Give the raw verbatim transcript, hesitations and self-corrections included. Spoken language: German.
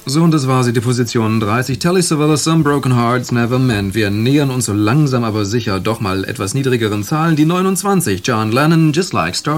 So, und das war sie, die Position dreißig. Telly Savalas, Some Broken Hearts Never Mend. Wir nähern uns so langsam aber sicher doch mal etwas niedrigeren Zahlen. Die neunundzwanzig. John Lennon, Just Like Stars.